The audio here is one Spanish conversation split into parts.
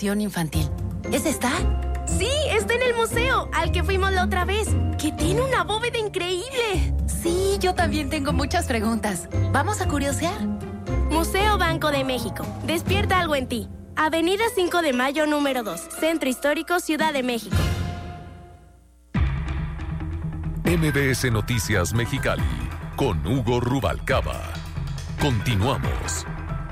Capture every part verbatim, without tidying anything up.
Educación Infantil. ¿Ese está? Sí, está en el museo, al que fuimos la otra vez, que tiene una bóveda increíble. Sí, yo también tengo muchas preguntas. ¿Vamos a curiosear? Museo Banco de México. Despierta algo en ti. Avenida cinco de Mayo, número dos. Centro Histórico, Ciudad de México. M B S Noticias Mexicali, con Hugo Rubalcaba. Continuamos.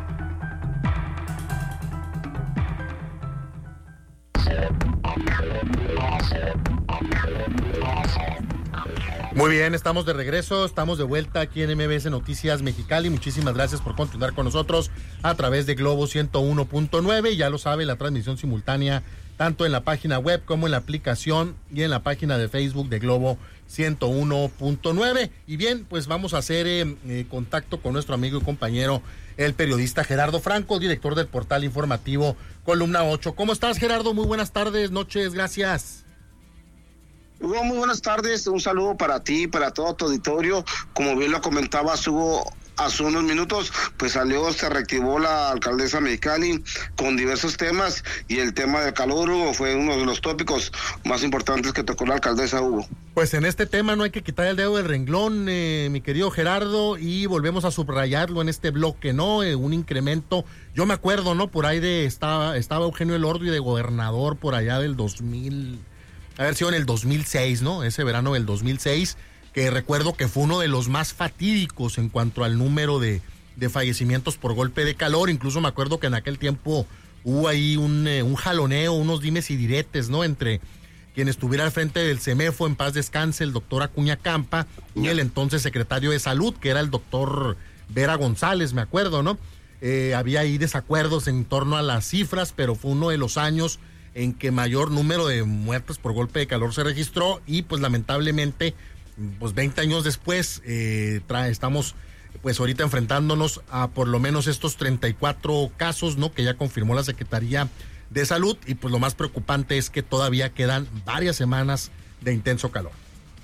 Muy bien, estamos de regreso, estamos de vuelta aquí en M B S Noticias Mexicali. Muchísimas gracias por continuar con nosotros a través de Globo ciento uno punto nueve. Ya lo sabe, la transmisión simultánea tanto en la página web como en la aplicación y en la página de Facebook de Globo ciento uno punto nueve. Y bien, pues vamos a hacer eh, eh, contacto con nuestro amigo y compañero, el periodista Gerardo Franco, director del portal informativo Columna ocho. ¿Cómo estás, Gerardo? Muy buenas tardes, noches, gracias. Hugo, muy buenas tardes, un saludo para ti, para todo tu auditorio. Como bien lo comentabas, Hugo, hace unos minutos, pues salió, se reactivó la alcaldesa Mexicali con diversos temas, y el tema del calor, Hugo, fue uno de los tópicos más importantes que tocó la alcaldesa, Hugo. Pues en este tema no hay que quitar el dedo del renglón, eh, mi querido Gerardo, y volvemos a subrayarlo en este bloque, ¿no? Eh, un incremento, yo me acuerdo, ¿no? Por ahí de estaba, estaba Eugenio Elordi de gobernador por allá del dos mil... haber sido en el dos mil seis, ¿no? Ese verano del dos mil seis, que recuerdo que fue uno de los más fatídicos en cuanto al número de, de fallecimientos por golpe de calor. Incluso me acuerdo que en aquel tiempo hubo ahí un, eh, un jaloneo, unos dimes y diretes, ¿no? Entre quien estuviera al frente del CEMEFO, en paz descanse, el doctor Acuña Campa, y el entonces secretario de Salud, que era el doctor Vera González, me acuerdo, ¿no? Eh, había ahí desacuerdos en torno a las cifras, pero fue uno de los años en que mayor número de muertes por golpe de calor se registró, y pues lamentablemente, pues veinte años después, eh, tra- estamos pues ahorita enfrentándonos a por lo menos estos treinta y cuatro casos, ¿no? Que ya confirmó la Secretaría de Salud, y pues lo más preocupante es que todavía quedan varias semanas de intenso calor.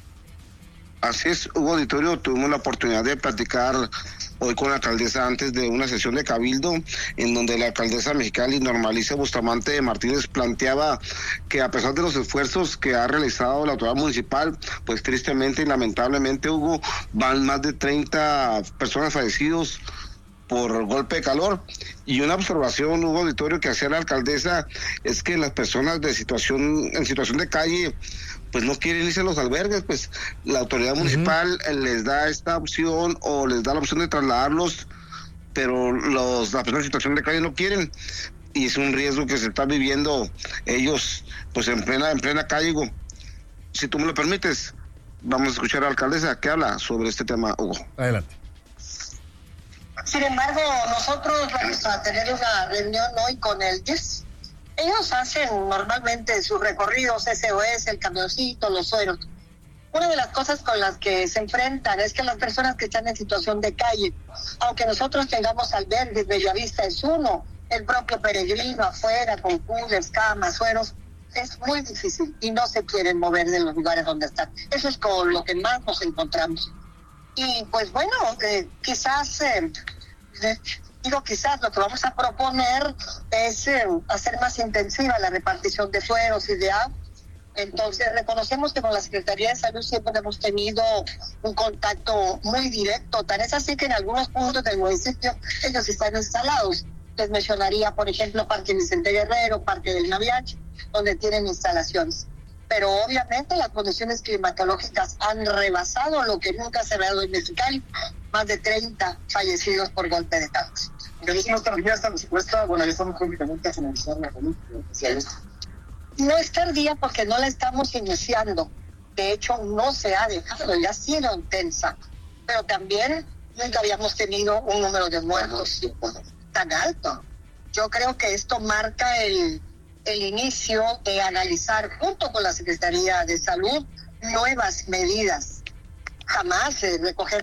Así es, Hugo Auditorio, tuvimos la oportunidad de platicar hoy con la alcaldesa antes de una sesión de cabildo, en donde la alcaldesa Mexicali, Normaliza Bustamante Martínez, planteaba que a pesar de los esfuerzos que ha realizado la autoridad municipal, pues tristemente y lamentablemente, Hugo, van más de treinta personas fallecidos por golpe de calor. Y una observación, Hugo Auditorio, que hacía la alcaldesa es que las personas de situación en situación de calle pues no quieren irse a los albergues, pues la autoridad municipal uh-huh. les da esta opción o les da la opción de trasladarlos, pero los las personas en situación de calle no quieren, y es un riesgo que se está viviendo ellos pues en plena en plena calle, Hugo. Si tú me lo permites, vamos a escuchar a la alcaldesa que habla sobre este tema, Hugo. Adelante. Sin embargo, nosotros vamos a tener una reunión hoy con el D I S. Ellos hacen normalmente sus recorridos, S O S, el camioncito, los sueros. Una de las cosas con las que se enfrentan es que las personas que están en situación de calle, aunque nosotros tengamos albergues, Bellavista es uno, el propio Peregrino afuera, con coolers, camas, sueros, es muy difícil y no se quieren mover de los lugares donde están. Eso es con lo que más nos encontramos. Y pues bueno, eh, quizás... Eh, eh, Digo, quizás lo que vamos a proponer es eh, hacer más intensiva la repartición de sueros y de agua. Entonces, reconocemos que con la Secretaría de Salud siempre hemos tenido un contacto muy directo. Tan es así que en algunos puntos del municipio ellos están instalados. Les mencionaría, por ejemplo, Parque Vicente Guerrero, Parque del Naviache, donde tienen instalaciones. Pero obviamente las condiciones climatológicas han rebasado lo que nunca se ha dado en Mexicali. Más de treinta fallecidos por golpe de calor. Entonces, no tardía esta respuesta, bueno, ya estamos prácticamente a finalizar la política. No es tardía porque no la estamos iniciando. De hecho, no se ha dejado, ya ha sido intensa. Pero también nunca habíamos tenido un número de muertos tan alto. Yo creo que esto marca el, el inicio de analizar junto con la Secretaría de Salud nuevas medidas. Jamás eh, recoger.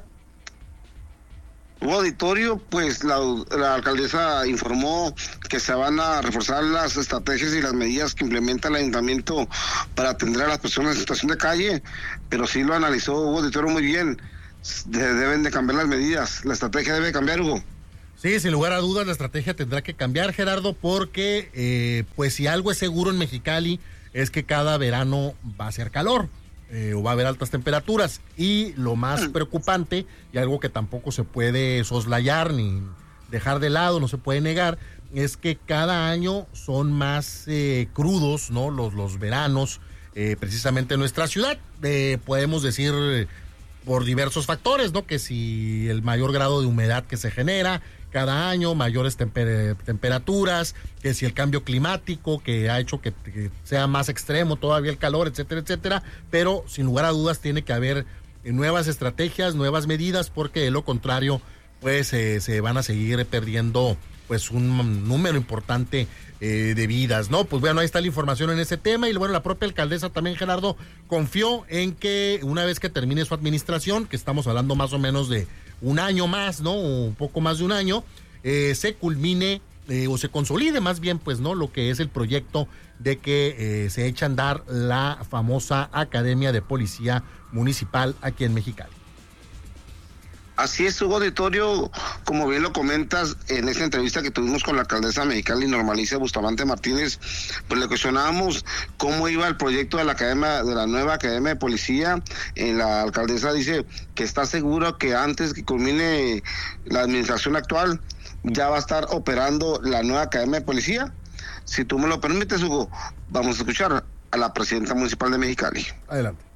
Hubo auditorio, pues la, la alcaldesa informó que se van a reforzar las estrategias y las medidas que implementa el ayuntamiento para atender a las personas en situación de calle, pero sí lo analizó Hugo Auditorio muy bien. De, deben de cambiar las medidas, la estrategia debe cambiar, Hugo. Sí, sin lugar a dudas la estrategia tendrá que cambiar, Gerardo, porque eh, pues si algo es seguro en Mexicali es que cada verano va a ser calor eh, o va a haber altas temperaturas, y lo más preocupante y algo que tampoco se puede soslayar ni dejar de lado, no se puede negar, es que cada año son más eh, crudos, ¿no? Los, los veranos, eh, precisamente en nuestra ciudad, eh, podemos decir eh, por diversos factores, ¿no? Que si el mayor grado de humedad que se genera cada año, mayores temper- temperaturas, que si el cambio climático que ha hecho que, que sea más extremo todavía el calor, etcétera, etcétera, pero sin lugar a dudas tiene que haber nuevas estrategias, nuevas medidas, porque de lo contrario, pues eh, se van a seguir perdiendo pues un número importante eh, de vidas, ¿no? Pues bueno, ahí está la información en ese tema, y bueno, la propia alcaldesa también, Gerardo, confió en que una vez que termine su administración, que estamos hablando más o menos de un año más, ¿no? O un poco más de un año, eh, se culmine eh, o se consolide más bien, pues, ¿no? Lo que es el proyecto de que eh, se echa a andar la famosa Academia de Policía Municipal aquí en Mexicali. Así es, Hugo Auditorio, como bien lo comentas, en esta entrevista que tuvimos con la alcaldesa de Mexicali, Normalicia Bustamante Martínez, pues le cuestionábamos cómo iba el proyecto de la academia, de la nueva Academia de Policía. Eh, la alcaldesa dice que está segura que antes que culmine la administración actual, ya va a estar operando la nueva Academia de Policía. Si tú me lo permites, Hugo, vamos a escuchar a la presidenta municipal de Mexicali. Adelante.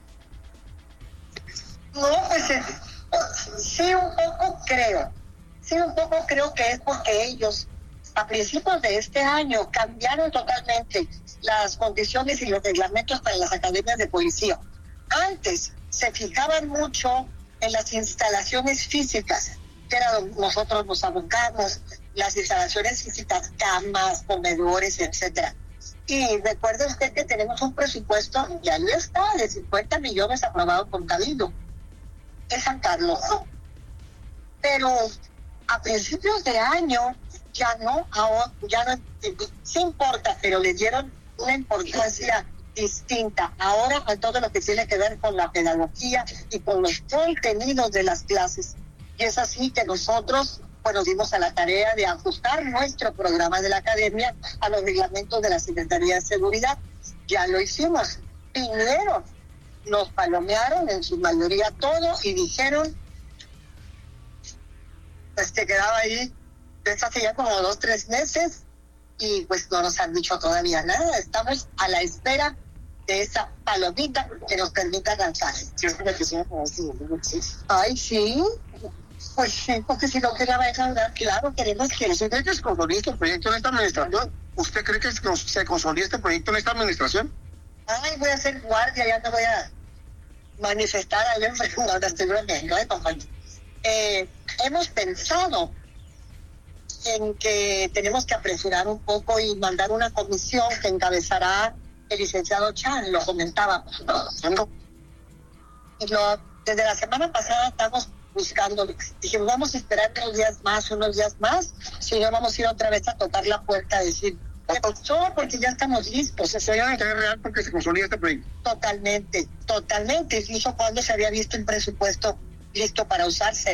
No, pues eh, sí, un poco creo. Sí, un poco creo que es porque ellos, a principios de este año, cambiaron totalmente las condiciones y los reglamentos para las academias de policía. Antes se fijaban mucho en las instalaciones físicas, que era donde nosotros nos abocamos, las instalaciones físicas, camas, comedores, etcétera. Y recuerde usted que tenemos un presupuesto, ya no está, de cincuenta millones aprobado por Cabildo. Es San Carlos. Pero a principios de año ya no, ahora ya no, sí importa, pero le dieron una importancia distinta ahora a todo lo que tiene que ver con la pedagogía y con los contenidos de las clases. Y es así que nosotros pues nos dimos a la tarea de ajustar nuestro programa de la academia a los reglamentos de la Secretaría de Seguridad. Ya lo hicimos. Vinieron, nos palomearon en su mayoría todo y dijeron pues que quedaba ahí desde hace ya como dos, tres meses y pues no nos han dicho todavía nada. Estamos a la espera de esa palomita que nos permita lanzar. Ay, sí. Pues sí, porque si no quería dejar, claro, queremos que... ¿Usted cree que se consolide este proyecto en esta administración? ¿Usted cree que se consolide este proyecto en esta administración? Ay, voy a ser guardia, ya no voy a manifestar a alguien, pero ahora estoy bromeando, ¿eh, compañero? Eh, hemos pensado en que tenemos que apresurar un poco y mandar una comisión que encabezará el licenciado Chan, lo comentábamos. ¿No? Y lo, desde la semana pasada estamos buscando, dijimos, vamos a esperar unos días más, unos días más, si no vamos a ir otra vez a tocar la puerta a decir, ¿qué pasó? Porque ya estamos listos. ¿Se va a interés real porque se consolida este proyecto? Totalmente, totalmente. Incluso cuando se había visto un presupuesto listo para usarse.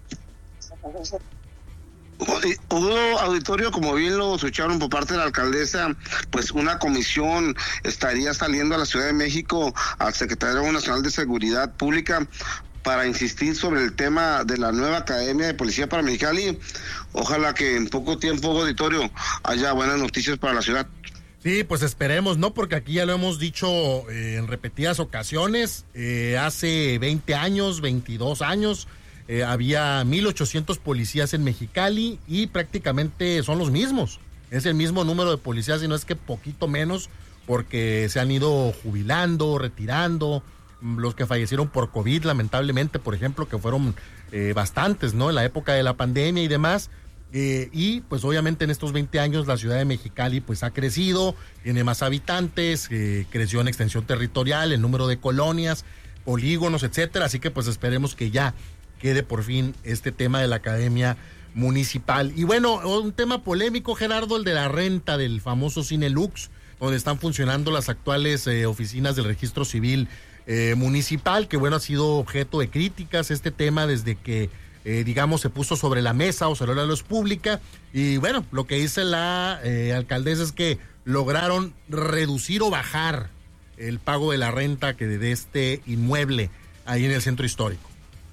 Hugo Auditorio, como bien lo escucharon por parte de la alcaldesa, pues una comisión estaría saliendo a la Ciudad de México, al Secretario Nacional de Seguridad Pública, para insistir sobre el tema de la nueva Academia de Policía para Mexicali. Ojalá que en poco tiempo, Hugo Auditorio, haya buenas noticias para la ciudad. Sí, pues esperemos, ¿no? Porque aquí ya lo hemos dicho eh, en repetidas ocasiones. Eh, hace veinte años, veintidós años, eh, había mil ochocientos policías en Mexicali y prácticamente son los mismos. Es el mismo número de policías y no es que poquito menos, porque se han ido jubilando, retirando. Los que fallecieron por COVID, lamentablemente, por ejemplo, que fueron eh, bastantes, ¿no? En la época de la pandemia y demás. Eh, y pues obviamente en estos veinte años la ciudad de Mexicali pues ha crecido, tiene más habitantes, eh, creció en extensión territorial, el número de colonias, polígonos, etcétera. Así que pues esperemos que ya quede por fin este tema de la academia municipal. Y bueno, un tema polémico, Gerardo, el de la renta del famoso Cine Lux, donde están funcionando las actuales eh, oficinas del registro civil Eh, municipal, que bueno, ha sido objeto de críticas este tema desde que eh, digamos, se puso sobre la mesa o sobre la luz pública. Y bueno, lo que dice la eh, alcaldesa es que lograron reducir o bajar el pago de la renta que de este inmueble ahí en el centro histórico.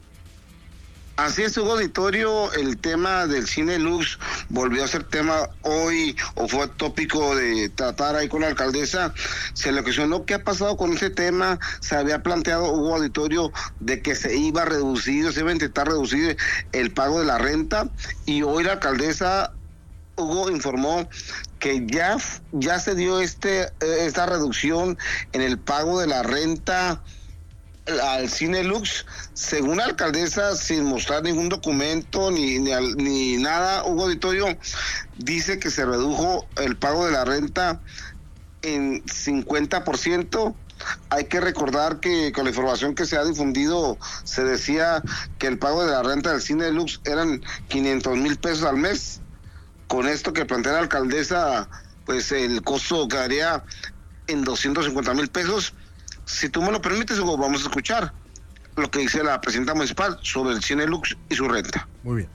Así es, Hugo Auditorio, el tema del Cine Lux volvió a ser tema hoy, o fue tópico de tratar ahí con la alcaldesa. Se le cuestionó qué ha pasado con ese tema. Se había planteado, Hugo Auditorio, de que se iba a reducir, se iba a intentar reducir el pago de la renta, y hoy la alcaldesa, Hugo, informó que ya, ya se dio este esta reducción en el pago de la renta al Cine Lux. Según la alcaldesa, sin mostrar ningún documento ni, ni, ni nada, Hugo Auditorio, dice que se redujo el pago de la renta en cincuenta por ciento. Hay que recordar que con la información que se ha difundido se decía que el pago de la renta del Cine Lux eran quinientos mil pesos al mes. Con esto que plantea la alcaldesa, pues el costo quedaría en doscientos cincuenta mil pesos. Si tú me lo permites, Hugo, vamos a escuchar lo que dice la presidenta municipal sobre el Cine Lux y su renta. Muy bien.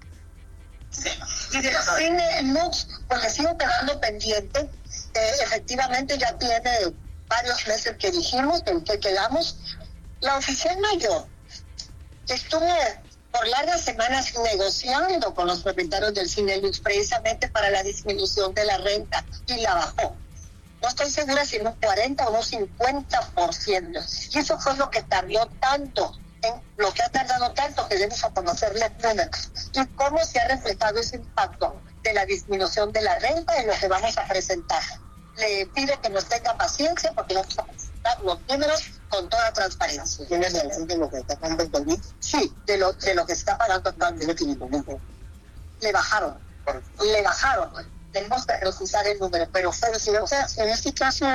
Sí. Y del Cine Lux, pues le sigo quedando pendiente. Eh, efectivamente ya tiene varios meses que dijimos, en que quedamos. La oficial mayor estuvo por largas semanas negociando con los propietarios del Cine Lux precisamente para la disminución de la renta, y la bajó. No estoy segura si en un cuarenta o un cincuenta por ciento. Y eso fue lo que tardó tanto, en lo que ha tardado tanto que debemos a conocer los números. Y cómo se ha reflejado ese impacto de la disminución de la renta en lo que vamos a presentar. Le pido que nos tenga paciencia porque vamos a presentar los números con toda transparencia. ¿Tienes de lo que está pagando actualmente? Sí, de lo, de lo que se está pagando actualmente. Le bajaron, le bajaron. Tenemos que reducir el número, pero fue, o sea, en este caso,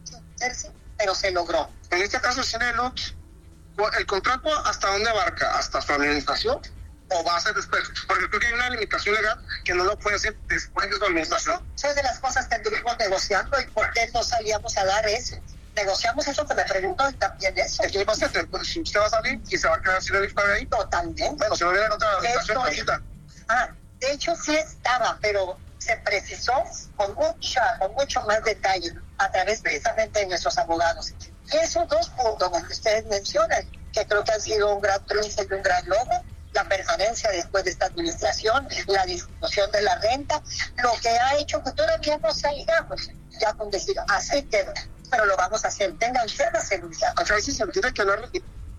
pero se logró. En este caso, Cine Lux, ¿el contrato hasta dónde abarca? ¿Hasta su administración? ¿O va a ser después? Porque creo que hay una limitación legal que no lo puede hacer después de su administración. Son de las cosas que estuvimos negociando y por qué no salíamos a dar eso. Negociamos eso que me preguntó y también eso. ¿Qué va a hacer? Si usted va a salir y se va a quedar Cine Lux para ahí. Totalmente. Bueno, si no viene otra administración, lo quita. Ah, de hecho sí estaba, pero se precisó con mucha, con mucho más detalle a través precisamente de nuestros abogados. Y esos dos puntos que ustedes mencionan, que creo que han sido un gran triunfo y un gran logro, la permanencia después de esta administración, la disminución de la renta, lo que ha hecho que todavía no salgamos ya con decir, así queda, pero lo vamos a hacer, tengan ustedes seguridad. O sea, si se tiene que hablar.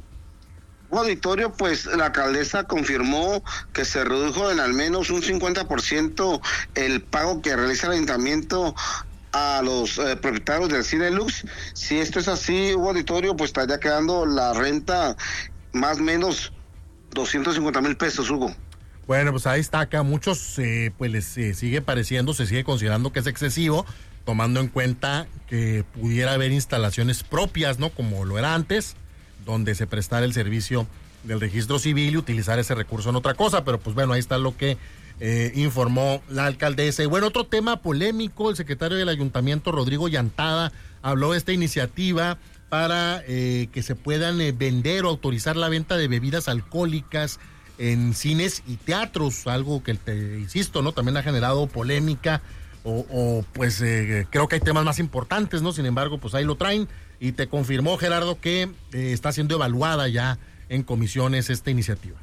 Auditorio, pues la alcaldesa confirmó que se redujo en al menos un cincuenta por ciento el pago que realiza el ayuntamiento a los eh, propietarios del Cine Lux. Si esto es así, Hugo Auditorio, pues estaría quedando la renta más o menos doscientos cincuenta mil pesos, Hugo. Bueno, pues ahí está, acá muchos eh, pues les eh, sigue pareciendo, se sigue considerando que es excesivo, tomando en cuenta que pudiera haber instalaciones propias, ¿no? Como lo era antes, donde se prestara el servicio del registro civil y utilizar ese recurso en otra cosa, pero pues bueno, ahí está lo que eh, informó la alcaldesa. Y bueno, otro tema polémico, el secretario del ayuntamiento, Rodrigo Llantada, habló de esta iniciativa para eh, que se puedan eh, vender o autorizar la venta de bebidas alcohólicas en cines y teatros, algo que, te insisto, ¿no? También ha generado polémica, o, o pues eh, creo que hay temas más importantes, ¿no? Sin embargo, pues ahí lo traen. Y te confirmó, Gerardo, que eh, está siendo evaluada ya en comisiones esta iniciativa.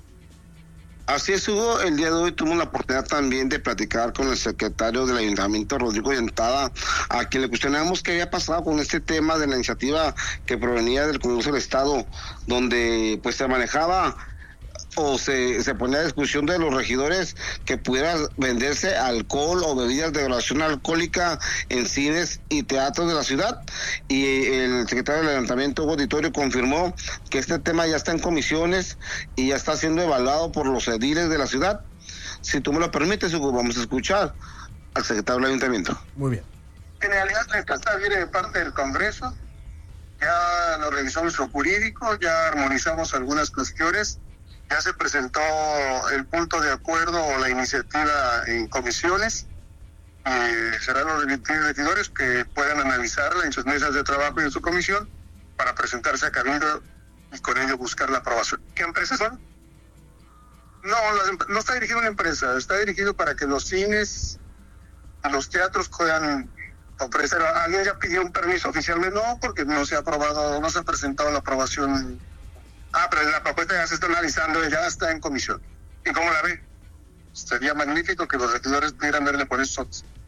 Así es, Hugo. El día de hoy tuvimos la oportunidad también de platicar con el secretario del ayuntamiento, Rodrigo Llantada, a quien le cuestionamos qué había pasado con este tema de la iniciativa que provenía del Congreso del Estado, donde pues se manejaba o se, se ponía a discusión de los regidores que pudiera venderse alcohol o bebidas de graduación alcohólica en cines y teatros de la ciudad, y el secretario del ayuntamiento, Hugo Auditorio, confirmó que este tema ya está en comisiones y ya está siendo evaluado por los ediles de la ciudad. Si tú me lo permites, Hugo, vamos a escuchar al secretario del ayuntamiento. Muy bien. En realidad la respuesta viene de parte del Congreso, ya lo revisó nuestro jurídico, ya armonizamos algunas cuestiones. Ya se presentó el punto de acuerdo o la iniciativa en comisiones. Eh, serán los regidores que puedan analizarla en sus mesas de trabajo y en su comisión para presentarse a Cabildo y con ello buscar la aprobación. ¿Qué empresas son? No, no está dirigido a una empresa, está dirigido para que los cines, los teatros puedan ofrecer. ¿Alguien ya pidió un permiso oficialmente? No, porque no se ha aprobado, no se ha presentado la aprobación. Ah, pero la propuesta ya se está analizando, ya está en comisión. ¿Y cómo la ve? Sería magnífico que los regidores pudieran verle por eso.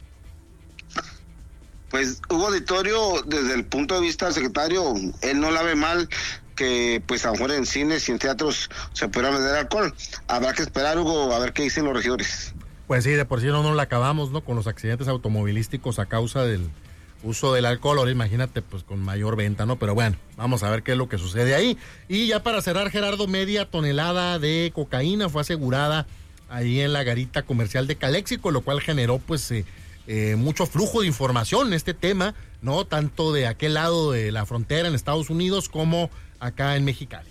Pues Hugo Auditorio, desde el punto de vista del secretario, él no la ve mal que pues a lo mejor en cines y en teatros se pueda vender alcohol. Habrá que esperar, Hugo, a ver qué dicen los regidores. Pues sí, de por sí no nos la acabamos, ¿no? Con los accidentes automovilísticos a causa del uso del alcohol. Ahora imagínate, pues con mayor venta, ¿no? Pero bueno, vamos a ver qué es lo que sucede ahí. Y ya para cerrar, Gerardo, media tonelada de cocaína fue asegurada ahí en la garita comercial de Caléxico, lo cual generó pues eh, eh, mucho flujo de información en este tema, ¿no? Tanto de aquel lado de la frontera en Estados Unidos como acá en Mexicali.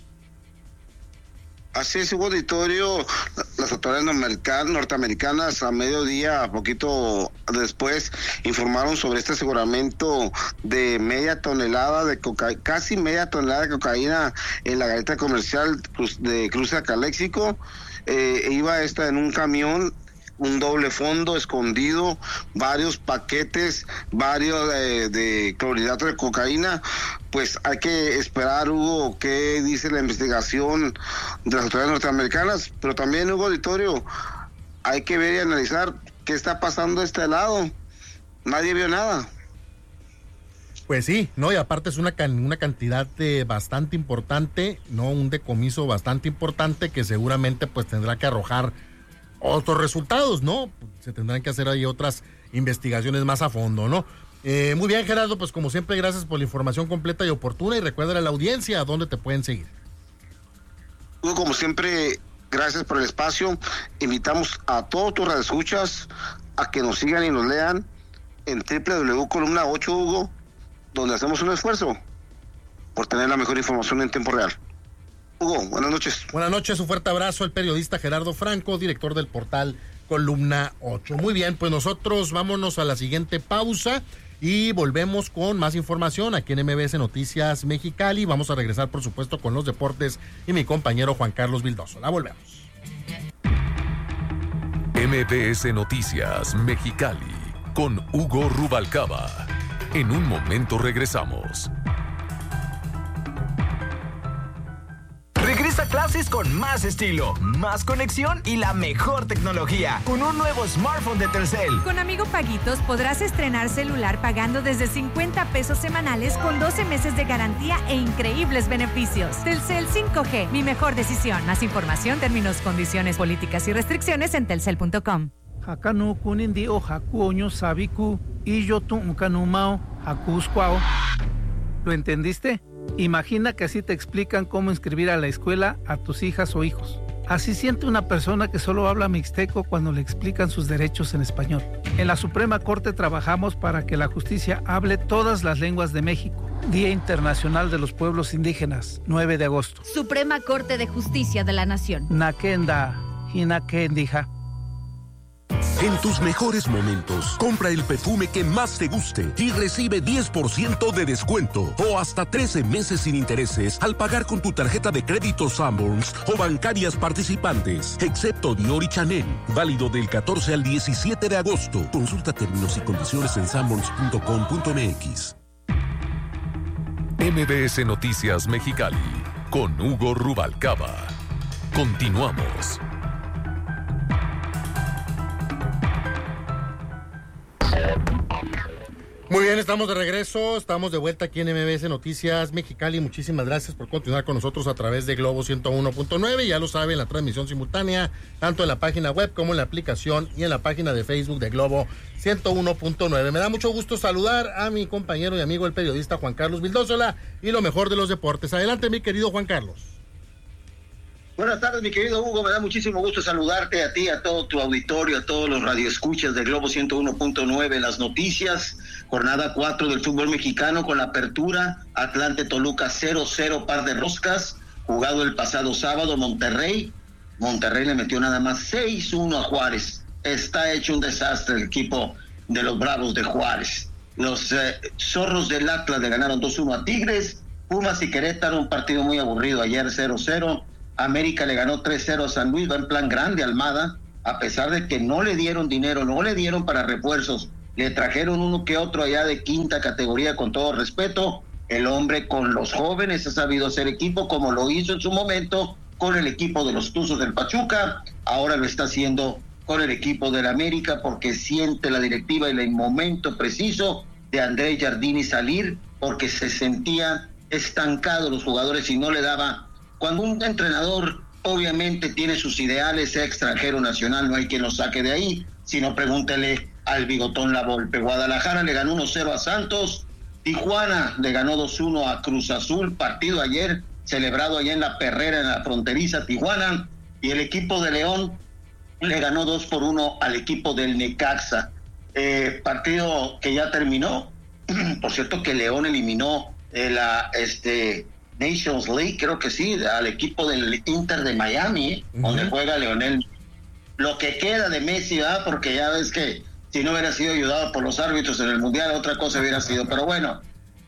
Así es, Hugo Auditorio, las autoridades norteamericanas a mediodía, poquito después, informaron sobre este aseguramiento de media tonelada de cocaína, casi media tonelada de cocaína en la garita comercial de Cruce a Caléxico. Eh, iba esta en un camión, un doble fondo escondido, varios paquetes, varios de, de clorhidrato de cocaína. Pues hay que esperar, Hugo, qué dice la investigación de las autoridades norteamericanas, pero también, Hugo Auditorio, hay que ver y analizar qué está pasando de este lado. Nadie vio nada. Pues sí, no, y aparte es una can, una cantidad de bastante importante, no, un decomiso bastante importante que seguramente pues tendrá que arrojar otros resultados, ¿no? Se tendrán que hacer ahí otras investigaciones más a fondo, ¿no? Eh, muy bien, Gerardo, pues como siempre, gracias por la información completa y oportuna, y recuerda a la audiencia a dónde te pueden seguir. Hugo, como siempre, gracias por el espacio. Invitamos a todos tus radioescuchas a que nos sigan y nos lean en doble u doble u doble u punto columna ocho, Hugo, donde hacemos un esfuerzo por tener la mejor información en tiempo real. Hugo, buenas noches. Buenas noches, un fuerte abrazo al periodista Gerardo Franco, director del portal Columna ocho. Muy bien, pues nosotros vámonos a la siguiente pausa y volvemos con más información aquí en M B S Noticias Mexicali. Vamos a regresar, por supuesto, con los deportes y mi compañero Juan Carlos Vildoso. La volvemos. M B S Noticias Mexicali con Hugo Rubalcaba. En un momento regresamos. Regresa a clases con más estilo, más conexión y la mejor tecnología, con un nuevo smartphone de Telcel. Con Amigo Paguitos podrás estrenar celular pagando desde cincuenta pesos semanales con doce meses de garantía e increíbles beneficios. Telcel cinco G, mi mejor decisión. Más información, términos, condiciones, políticas y restricciones en telcel punto com. Hakanu kunindi o hakuoño sabiku y yo tu ukanumao hakuskwao. ¿Lo entendiste? Imagina que así te explican cómo inscribir a la escuela a tus hijas o hijos. Así siente una persona que solo habla mixteco cuando le explican sus derechos en español. En la Suprema Corte trabajamos para que la justicia hable todas las lenguas de México. Día Internacional de los Pueblos Indígenas, nueve de agosto. Suprema Corte de Justicia de la Nación. Nakenda, hinakendija. En tus mejores momentos, compra el perfume que más te guste y recibe diez por ciento de descuento o hasta trece meses sin intereses al pagar con tu tarjeta de crédito Sanborns o bancarias participantes, excepto Dior y Chanel. Válido del catorce al diecisiete de agosto. Consulta términos y condiciones en sanborns punto com punto m x. M B S Noticias Mexicali con Hugo Rubalcaba. Continuamos. Muy bien, estamos de regreso, estamos de vuelta aquí en M B S Noticias Mexicali. Muchísimas gracias por continuar con nosotros a través de Globo ciento uno punto nueve. Ya lo saben, la transmisión simultánea, tanto en la página web como en la aplicación y en la página de Facebook de Globo ciento uno punto nueve. Me da mucho gusto saludar a mi compañero y amigo, el periodista Juan Carlos Vildósola, y lo mejor de los deportes. Adelante, mi querido Juan Carlos. Buenas tardes, mi querido Hugo, me da muchísimo gusto saludarte a ti, a todo tu auditorio, a todos los radioescuchas de Globo ciento uno punto nueve, las noticias, jornada cuatro del fútbol mexicano con la apertura, Atlante Toluca cero cero, par de roscas, jugado el pasado sábado, Monterrey, Monterrey le metió nada más seis uno a Juárez, está hecho un desastre el equipo de los Bravos de Juárez, los eh, Zorros del Atlas le ganaron dos uno a Tigres, Pumas y Querétaro, un partido muy aburrido ayer cero cero, América le ganó tres cero a San Luis, va en plan grande Almada, a pesar de que no le dieron dinero, no le dieron para refuerzos, le trajeron uno que otro allá de quinta categoría, con todo respeto. El hombre con los jóvenes ha sabido hacer equipo, como lo hizo en su momento con el equipo de los Tuzos del Pachuca, ahora lo está haciendo con el equipo del América, porque siente la directiva en el momento preciso de André Jardini salir, porque se sentía estancado los jugadores y no le daba. Cuando un entrenador obviamente tiene sus ideales, extranjero, nacional, no hay quien lo saque de ahí, sino pregúntele al Bigotón La Volpe. Guadalajara le ganó uno cero a Santos, Tijuana le ganó dos uno a Cruz Azul, partido ayer celebrado allá en la Perrera, en la fronteriza Tijuana, y el equipo de León le ganó dos por uno al equipo del Necaxa. Eh, partido que ya terminó. Por cierto que León eliminó eh, la este Nations League, creo que sí, al equipo del Inter de Miami, eh, uh-huh. donde juega Leonel. Lo que queda de Messi, ¿verdad? Porque ya ves que si no hubiera sido ayudado por los árbitros en el Mundial, otra cosa hubiera sido. Pero bueno,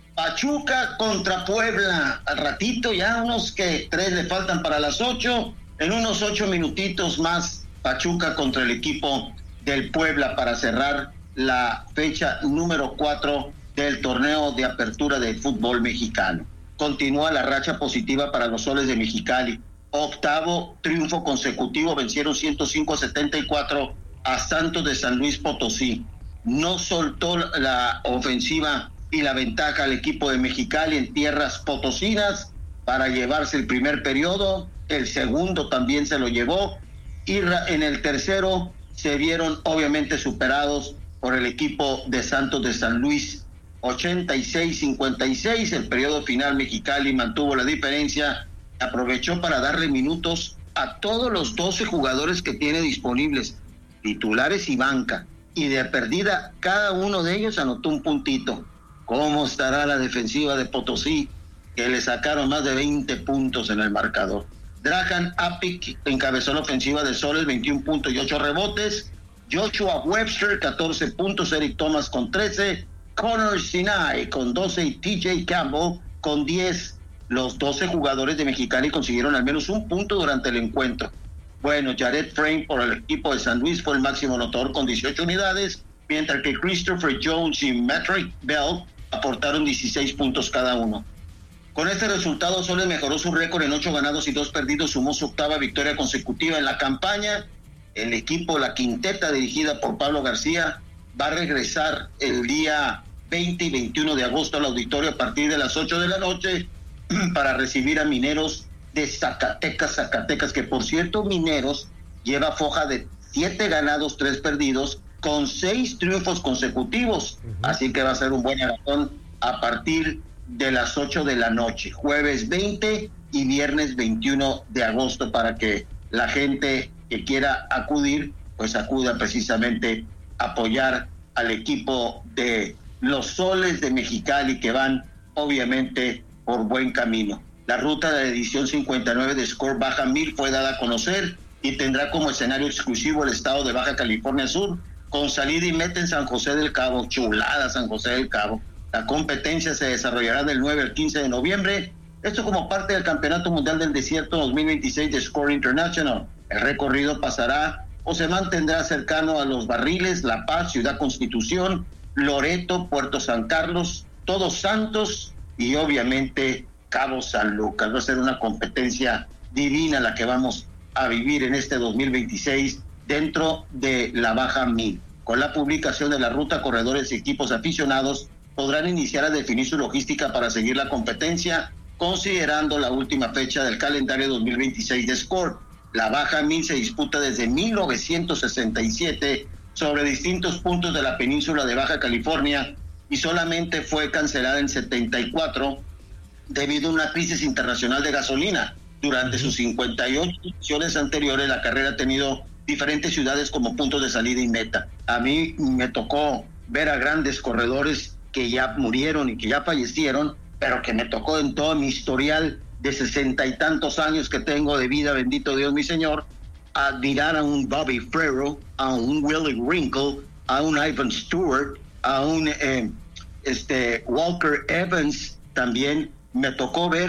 Pachuca contra Puebla, al ratito, ya unos que tres le faltan para las ocho, en unos ocho minutitos más, Pachuca contra el equipo del Puebla para cerrar la fecha número cuatro del torneo de apertura del fútbol mexicano. Continúa la racha positiva para los Soles de Mexicali. Octavo triunfo consecutivo, vencieron ciento cinco a setenta y cuatro a Santos de San Luis Potosí. No soltó la ofensiva y la ventaja al equipo de Mexicali en tierras potosinas para llevarse el primer periodo. El segundo también se lo llevó, y en el tercero se vieron obviamente superados por el equipo de Santos de San Luis, ochenta y seis a cincuenta y seis. El periodo final Mexicali mantuvo la diferencia, aprovechó para darle minutos a todos los doce jugadores que tiene disponibles, titulares y banca, y de perdida cada uno de ellos anotó un puntito. ¿Cómo estará la defensiva de Potosí, que le sacaron más de veinte puntos en el marcador? Dragan Apik encabezó la ofensiva de Soles, veintiún puntos y ocho rebotes. Joshua Webster, catorce puntos. Eric Thomas con trece. Connor Sinai con doce y T J Campbell con diez. Los doce jugadores de Mexicali consiguieron al menos un punto durante el encuentro. Bueno, Jared Frame por el equipo de San Luis fue el máximo anotador con dieciocho unidades, mientras que Christopher Jones y Patrick Bell aportaron dieciséis puntos cada uno. Con este resultado, Soles mejoró su récord en ocho ganados y dos perdidos, sumó su octava victoria consecutiva en la campaña. El equipo, la quinteta dirigida por Pablo García, va a regresar el día veinte y veintiuno de agosto al auditorio a partir de las ocho de la noche para recibir a Mineros de Zacatecas, Zacatecas, que por cierto, Mineros lleva foja de siete ganados, tres perdidos, con seis triunfos consecutivos. Uh-huh. Así que va a ser un buen maratón a partir de las ocho de la noche, jueves veinte y viernes veintiuno de agosto, para que la gente que quiera acudir, pues acuda precisamente a apoyar al equipo de los Soles de Mexicali, que van obviamente por buen camino. La ruta de la edición cincuenta y nueve de Score Baja Mil fue dada a conocer y tendrá como escenario exclusivo el estado de Baja California Sur, con salida y meta en San José del Cabo. Chulada San José del Cabo. La competencia se desarrollará del nueve al quince de noviembre, esto como parte del Campeonato Mundial del Desierto dos mil veintiséis de Score International. El recorrido pasará o se mantendrá cercano a Los Barriles, La Paz, Ciudad Constitución, Loreto, Puerto San Carlos, Todos Santos y obviamente Cabo San Lucas. Va a ser una competencia divina la que vamos a vivir en este dos mil veintiséis dentro de la Baja Mil. Con la publicación de la ruta, corredores y equipos aficionados podrán iniciar a definir su logística para seguir la competencia, considerando la última fecha del calendario dos mil veintiséis de Score. La Baja Mil se disputa desde mil novecientos sesenta y siete sobre distintos puntos de la península de Baja California y solamente fue cancelada en setenta y cuatro debido a una crisis internacional de gasolina. Durante sus cincuenta y ocho ediciones anteriores, la carrera ha tenido diferentes ciudades como puntos de salida y meta. A mí me tocó ver a grandes corredores que ya murieron y que ya fallecieron, pero que me tocó en todo mi historial de sesenta y tantos años que tengo de vida, bendito Dios mi Señor, admirar a un Bobby Ferro, a un Willie Wrinkle, a un Ivan Stewart, a un eh, este Walker Evans. También me tocó ver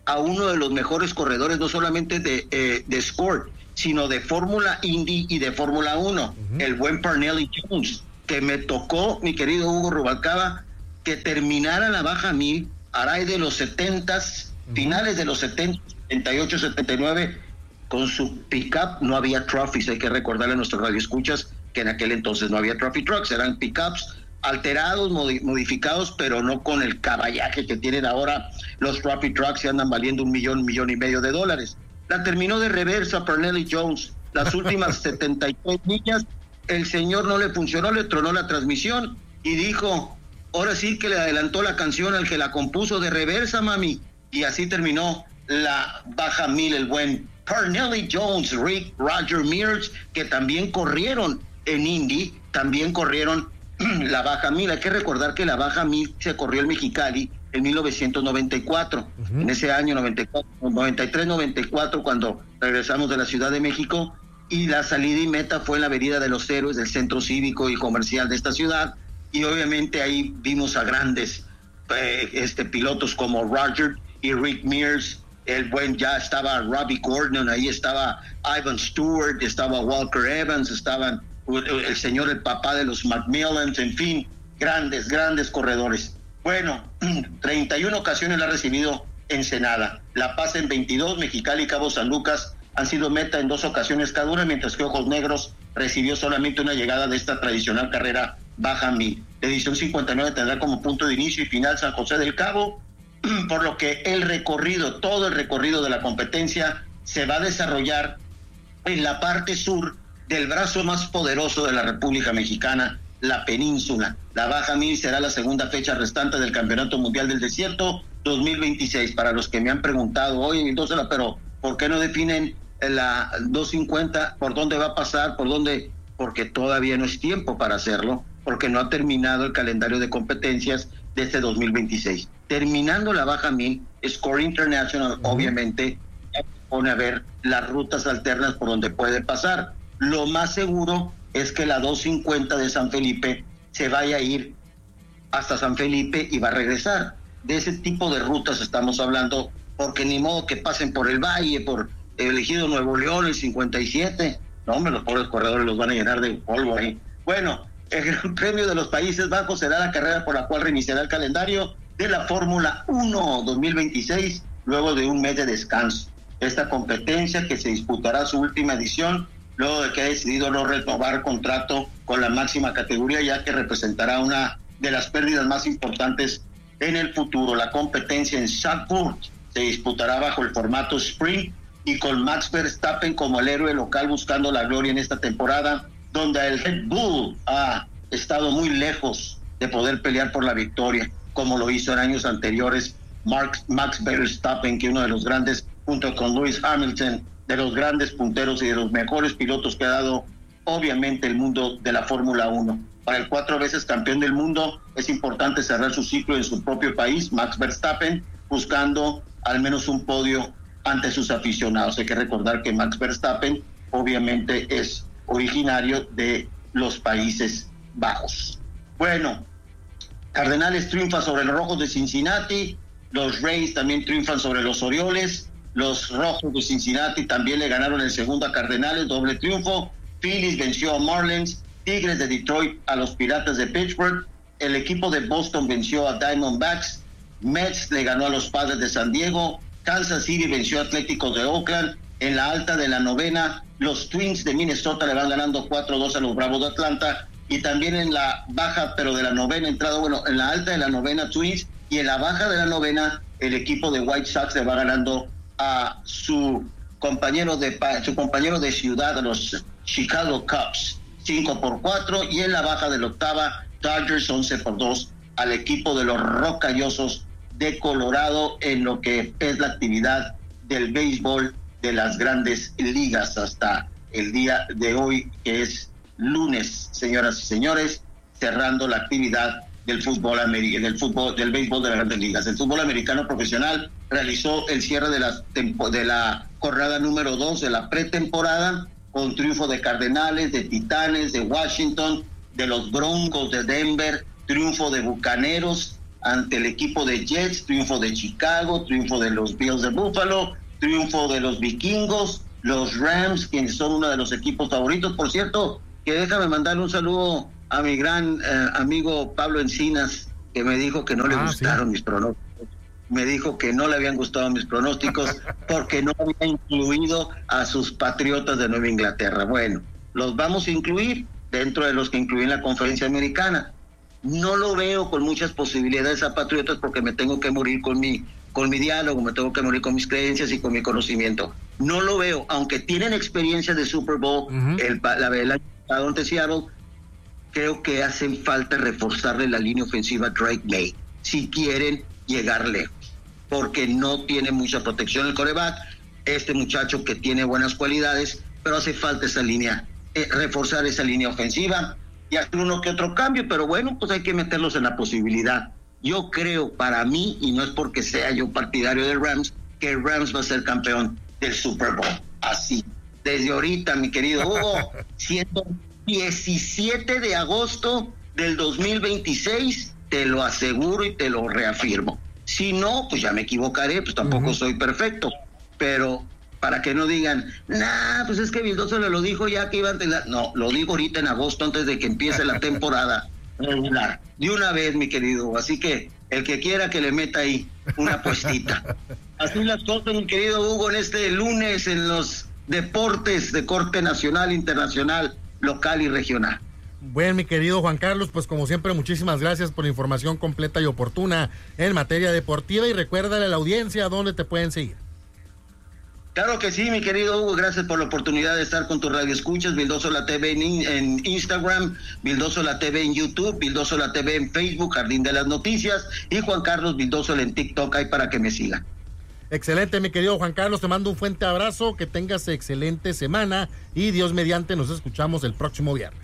a uno de los mejores corredores, no solamente de, eh, de Sport, sino de Fórmula Indy y de Fórmula uno, uh-huh. el buen Parnelli Jones, que me tocó, mi querido Hugo Rubalcaba, que terminara la baja mil, aray de los setentas, uh-huh. finales de los setenta, setenta y ocho, setenta y nueve, con su pickup. No había trophies, hay que recordarle a nuestros radioescuchas que en aquel entonces no había trophy trucks, eran pickups alterados, modi- modificados, pero no con el caballaje que tienen ahora los trophy trucks, y andan valiendo un millón, un millón y medio de dólares. La terminó de reversa Parnelli Jones, las últimas setenta y tres millas, el señor no le funcionó, le tronó la transmisión y dijo, ahora sí que le adelantó la canción al que la compuso de reversa, mami, y así terminó la baja mil el buen Parnelli Jones, Rick, Roger Mears, que también corrieron en Indy, también corrieron la baja mil. Hay que recordar que la baja mil se corrió en Mexicali en mil novecientos noventa y cuatro, uh-huh. en ese año noventa y cuatro, noventa y tres, noventa y cuatro, cuando regresamos de la Ciudad de México, y la salida y meta fue en la Avenida de los Héroes del Centro Cívico y Comercial de esta ciudad, y obviamente ahí vimos a grandes eh, este, pilotos como Roger y Rick Mears, el buen, ya estaba Robbie Gordon, ahí estaba Ivan Stewart, estaba Walker Evans, estaban el señor, el papá de los Macmillans, en fin, grandes, grandes corredores. Bueno, treinta y una ocasiones la ha recibido Ensenada, La Paz en veintidós, Mexicali y Cabo San Lucas han sido meta en dos ocasiones cada una, mientras que Ojos Negros recibió solamente una llegada de esta tradicional carrera baja mil. La edición cincuenta y nueve tendrá como punto de inicio y final San José del Cabo, por lo que el recorrido, todo el recorrido de la competencia se va a desarrollar en la parte sur del brazo más poderoso de la República Mexicana, la península. La baja mil será la segunda fecha restante del Campeonato Mundial del Desierto dos mil veintiséis. Para los que me han preguntado, oye, entonces, pero ¿por qué no definen la doscientos cincuenta? ¿Por dónde va a pasar? ¿Por dónde? Porque todavía no es tiempo para hacerlo, porque no ha terminado el calendario de competencias de este dos mil veintiséis. Terminando la baja mil, Score International, uh-huh. obviamente, pone a ver las rutas alternas por donde puede pasar. Lo más seguro es que la doscientos cincuenta de San Felipe se vaya a ir hasta San Felipe y va a regresar. De ese tipo de rutas estamos hablando, porque ni modo que pasen por el Valle, por el Ejido Nuevo León, el cincuenta y siete. No, hombre, los pobres corredores los van a llenar de polvo ahí. Bueno, el Gran Premio de los Países Bajos será la carrera por la cual reiniciará el calendario de la Fórmula uno dos mil veintiséis, luego de un mes de descanso. Esta competencia, que se disputará su última edición, luego de que ha decidido no renovar contrato con la máxima categoría, ya que representará una de las pérdidas más importantes en el futuro. La competencia en Zandvoort se disputará bajo el formato sprint y con Max Verstappen como el héroe local buscando la gloria en esta temporada, donde el Red Bull ha estado muy lejos de poder pelear por la victoria, como lo hizo en años anteriores Max, Max Verstappen, que uno de los grandes, junto con Lewis Hamilton, de los grandes punteros y de los mejores pilotos que ha dado obviamente el mundo de la Fórmula uno. Para el cuatro veces campeón del mundo es importante cerrar su ciclo en su propio país, Max Verstappen, buscando al menos un podio ante sus aficionados. Hay que recordar que Max Verstappen obviamente es originario de los Países Bajos. Bueno, Cardenales triunfa sobre los Rojos de Cincinnati, los Rays también triunfan sobre los Orioles, los Rojos de Cincinnati también le ganaron el segundo a Cardenales, doble triunfo. Phillies venció a Marlins, Tigres de Detroit a los Piratas de Pittsburgh, el equipo de Boston venció a Diamondbacks, Mets le ganó a los Padres de San Diego, Kansas City venció a Atléticos de Oakland. En la alta de la novena, los Twins de Minnesota le van ganando cuatro dos a los Bravos de Atlanta, y también en la baja, pero de la novena entrada, bueno, en la alta de la novena Twins, y en la baja de la novena el equipo de White Sox le va ganando a su compañero de su compañero de ciudad, a los Chicago Cubs, cinco por cuatro, y en la baja de la octava, Dodgers once por dos al equipo de los Rocallosos de Colorado, en lo que es la actividad del béisbol de las Grandes Ligas hasta el día de hoy, que es lunes, señoras y señores, cerrando la actividad del fútbol americano, del fútbol, del béisbol de las Grandes Ligas. El fútbol americano profesional realizó el cierre de la tempo, de la jornada número dos de la pretemporada, con triunfo de Cardenales, de Titanes, de Washington, de los Broncos de Denver, triunfo de Bucaneros ante el equipo de Jets, triunfo de Chicago, triunfo de los Bills de Buffalo, triunfo de los Vikingos, los Rams, quienes son uno de los equipos favoritos. Por cierto, que déjame mandarle un saludo a mi gran eh, amigo Pablo Encinas, que me dijo que no le ah, gustaron sí. mis pronósticos. Me dijo que no le habían gustado mis pronósticos porque no había incluido a sus Patriotas de Nueva Inglaterra. Bueno, los vamos a incluir dentro de los que incluí en la conferencia americana. No lo veo con muchas posibilidades a Patriotas porque me tengo que morir con mi, con mi diálogo, me tengo que morir con mis creencias y con mi conocimiento. No lo veo, aunque tienen experiencia de Super Bowl, uh-huh. el, la vela ante Seattle, creo que hacen falta reforzarle la línea ofensiva a Drake May, si quieren llegar lejos, porque no tiene mucha protección el quarterback, este muchacho que tiene buenas cualidades, pero hace falta esa línea, eh, reforzar esa línea ofensiva y hacer uno que otro cambio, pero bueno, pues hay que meterlos en la posibilidad. Yo creo, para mí, y no es porque sea yo partidario de Rams, que el Rams va a ser campeón del Super Bowl, así, desde ahorita, mi querido Hugo, siendo diecisiete de agosto del dos mil veintiséis, te lo aseguro y te lo reafirmo. Si no, pues ya me equivocaré, pues tampoco uh-huh. soy perfecto, pero para que no digan, nah, pues es que Vildoso le lo dijo ya que iba a tener... No, lo digo ahorita en agosto antes de que empiece la temporada regular, de una vez, mi querido, así que el que quiera que le meta ahí una puestita. Así las cosas, mi querido Hugo, en este lunes en los deportes de corte nacional, internacional, local y regional. Bueno, mi querido Juan Carlos, pues como siempre, muchísimas gracias por la información completa y oportuna en materia deportiva, y recuérdale a la audiencia dónde te pueden seguir. Claro que sí, mi querido Hugo, gracias por la oportunidad de estar con tu radio escuchas, Vildoso La T V en, en Instagram, Vildoso La T V en YouTube, Vildoso La T V en Facebook, Jardín de las Noticias, y Juan Carlos Vildoso en TikTok, ahí para que me sigan. Excelente, mi querido Juan Carlos, te mando un fuerte abrazo, que tengas excelente semana y Dios mediante nos escuchamos el próximo viernes.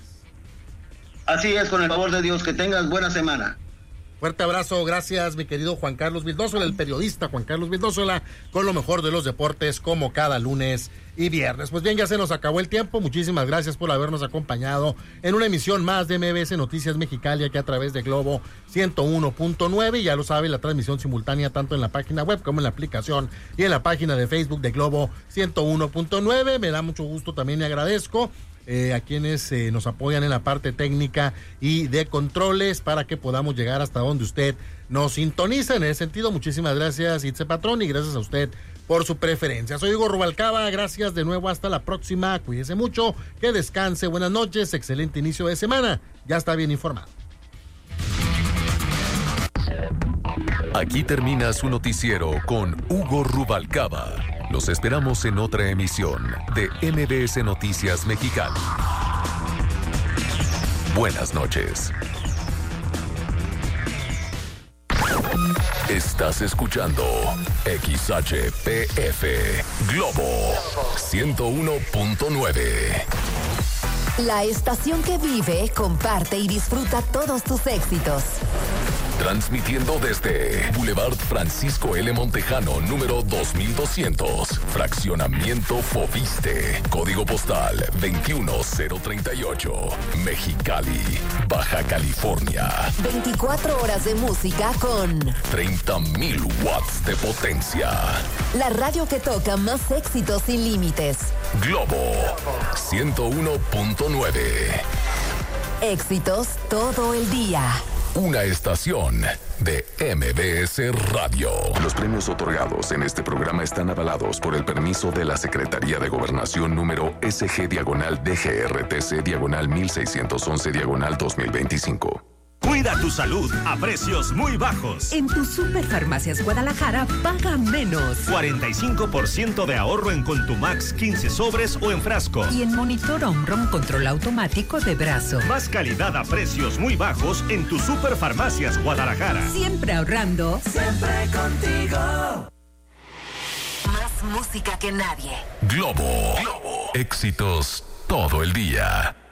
Así es, con el favor de Dios, que tengas buena semana. Fuerte abrazo, gracias mi querido Juan Carlos Vildósola, el periodista Juan Carlos Vildósola, con lo mejor de los deportes como cada lunes y viernes. Pues bien, ya se nos acabó el tiempo, muchísimas gracias por habernos acompañado en una emisión más de M B S Noticias Mexicali, aquí a través de Globo ciento uno punto nueve, y ya lo sabe, la transmisión simultánea tanto en la página web como en la aplicación y en la página de Facebook de Globo ciento uno punto nueve. Me da mucho gusto también y agradezco Eh, a quienes eh, nos apoyan en la parte técnica y de controles para que podamos llegar hasta donde usted nos sintoniza. En ese sentido, muchísimas gracias, Itze Patrón, y gracias a usted por su preferencia. Soy Hugo Rubalcaba, gracias de nuevo, hasta la próxima, cuídese mucho, que descanse, buenas noches, excelente inicio de semana, ya está bien informado. Aquí termina su noticiero con Hugo Rubalcaba. Los esperamos en otra emisión de M B S Noticias Mexicali. Buenas noches. Estás escuchando X H P F Globo ciento uno punto nueve. La estación que vive, comparte y disfruta todos tus éxitos. Transmitiendo desde Boulevard Francisco L. Montejano, número dos mil doscientos, Fraccionamiento Foviste, Código Postal veintiuno cero treinta y ocho, Mexicali, Baja California. veinticuatro horas de música con treinta mil watts de potencia. La radio que toca más éxitos sin límites. Globo ciento uno punto nueve. Éxitos todo el día. Una estación de M B S Radio. Los premios otorgados en este programa están avalados por el permiso de la Secretaría de Gobernación número S G diagonal D G R T C diagonal mil seiscientos once diagonal dos mil veinticinco. Cuida tu salud a precios muy bajos. En tu Superfarmacias Guadalajara paga menos. cuarenta y cinco por ciento de ahorro en Contumax quince sobres o en frasco. Y en Monitor Omron control automático de brazo. Más calidad a precios muy bajos en tu Superfarmacias Guadalajara. Siempre ahorrando. Siempre contigo. Más música que nadie. Globo. Globo. Éxitos todo el día.